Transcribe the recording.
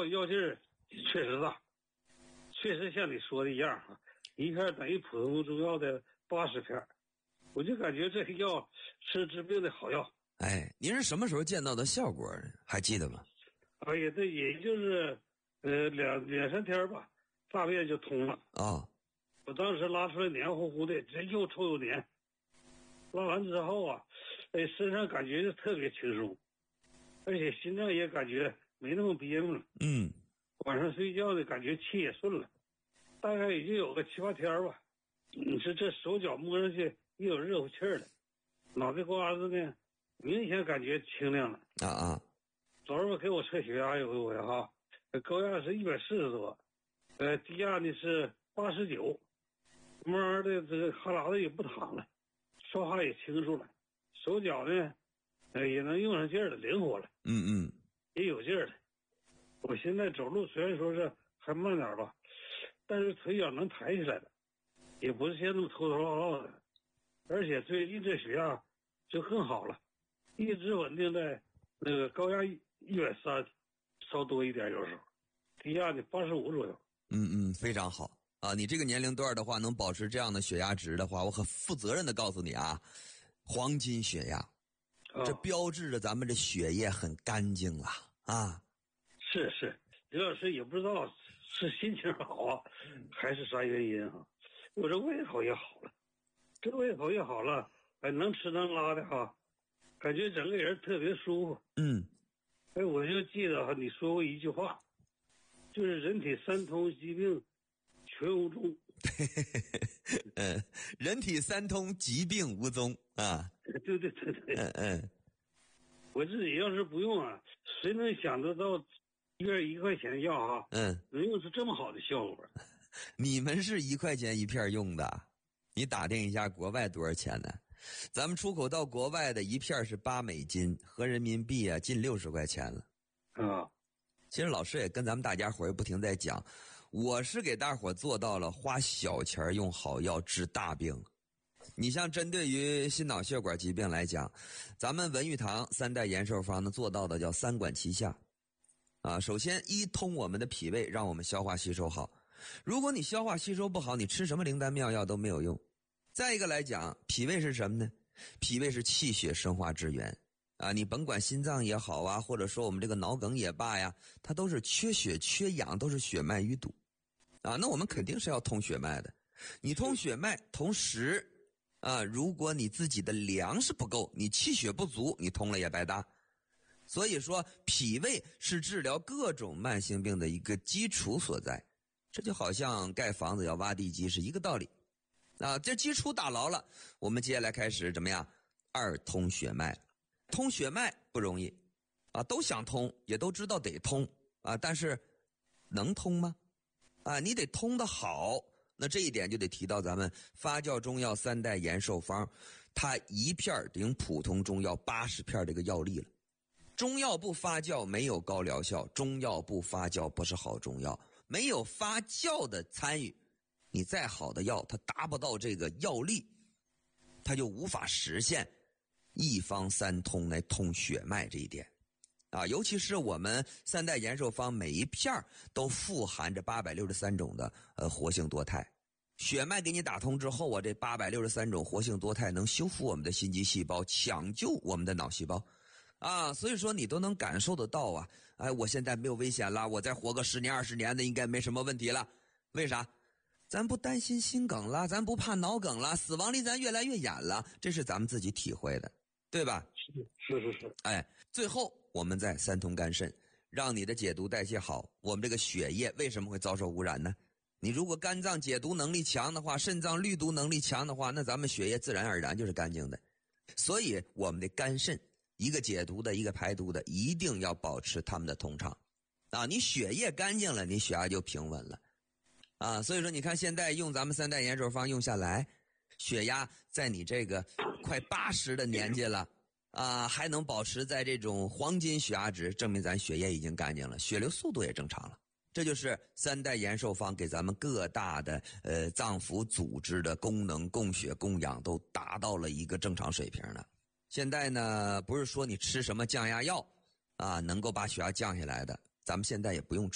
药劲儿确实大，确实像你说的一样啊，一片等于普通中药的80片，我就感觉这个药是治病的好药。 哎，您是什么时候见到的效果呢？还记得吗？ 哎呀，这也就是两三天吧，大便就通了。 哦， 我当时拉出来黏糊糊的，这又臭又黏。拉完之后啊，身上感觉就特别轻松，而且心脏也感觉没那么憋闷了。 嗯， 晚上睡觉的感觉气也顺了，大概已经有个7、8天吧。你说这手脚摸上去又有热乎气儿了，脑袋瓜子呢明显感觉清亮了。昨儿吧给我测血压有一回哈，高压是140多，低压呢是89，慢慢的这个哈喇子也不淌了，说话也清楚了，手脚呢也能用上劲儿了，灵活了，也有劲儿了。我现在走路虽然说是还慢点吧，但是腿脚能抬起来了，也不是现在那么拖拖拉拉的，而且最近这血压就更好了，一直稳定在那个高压130，稍多一点有时候，低压的85左右。 非常好啊！你这个年龄段的话，能保持这样的血压值的话，我很负责任的告诉你啊，黄金血压，这标志着咱们这血液很干净了啊。 是，刘老师也不知道是心情好啊，还是啥原因啊？我这胃口也好了，这胃口也好了，能吃能拉的哈，感觉整个人特别舒服。我就记得哈，你说过一句话，就是人体3通疾病全无踪。 人体3通疾病无踪啊。 对。我自己要是不用啊，谁能想得到一片1块钱的药啊，能用出这么好的效果？ 你们是1块钱一片用的，你打听一下国外多少钱呢？咱们出口到国外的一片是8美金，合人民币啊近60块钱了。其实老师也跟咱们大家伙也不停在讲，我是给大伙做到了花小钱用好药治大病。你像针对于心脑血管疾病来讲，咱们文玉堂3代延寿方呢做到的叫3管齐下啊。首先通我们的脾胃，让我们消化吸收好。如果你消化吸收不好，你吃什么灵丹妙药都没有用。再一个来讲，脾胃是什么呢？脾胃是气血生化之源啊，你甭管心脏也好啊，或者说我们这个脑梗也罢呀，它都是缺血缺氧，都是血脉淤堵啊。那我们肯定是要通血脉的。你通血脉，同时啊，如果你自己的粮食不够，你气血不足，你通了也白搭。所以说脾胃是治疗各种慢性病的一个基础所在，这就好像盖房子要挖地基是一个道理啊。这基础打牢了，我们接下来开始怎么样？2通血脉。通血脉不容易啊，都想通，也都知道得通啊，但是能通吗？啊，你得通得好。那这一点就得提到咱们发酵中药3代延寿方，它一片顶普通中药80片这个药力了。中药不发酵没有高疗效，中药不发酵不是好中药，没有发酵的参与，你再好的药它达不到这个药力，它就无法实现一方3通来通血脉这一点啊。尤其是我们3代延寿方每一片都富含着863种的活性多肽，血脉给你打通之后啊，这863种活性多肽能修复我们的心肌细胞，抢救我们的脑细胞啊。所以说你都能感受得到啊，我现在没有危险了，我再活个10年20年的应该没什么问题了。为啥？咱不担心心梗了，咱不怕脑梗了，死亡离咱越来越远了，这是咱们自己体会的，对吧？是。最后我们再3通肝肾，让你的解毒代谢好。我们这个血液为什么会遭受污染呢？你如果肝脏解毒能力强的话，肾脏滤毒能力强的话，那咱们血液自然而然就是干净的。所以我们的肝肾，一个解毒的一个排毒的，一定要保持它们的通畅啊。你血液干净了，你血压就平稳了啊。所以说你看现在用咱们3代延寿方用下来，血压在你这个快80的年纪了啊，还能保持在这种黄金血压值，证明咱血液已经干净了，血流速度也正常了。这就是3代延寿方给咱们各大的脏腑组织的功能供血供氧都达到了一个正常水平了。现在呢，不是说你吃什么降压药啊能够把血压降下来的，咱们现在也不用吃